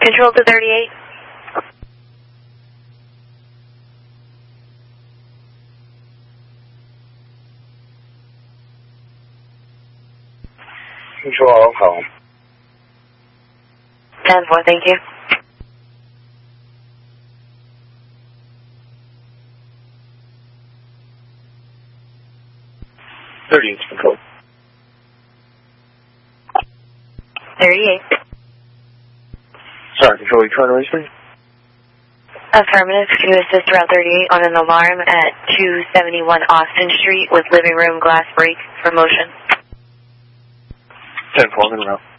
Control to 38. Control, home. 10-4, thank you. Control. 38. Sorry, Control, you trying to raise me? Affirmative. Can you assist Route 38 on an alarm at 271 Austin Street with living room glass break for motion? 10-4, I'm in route.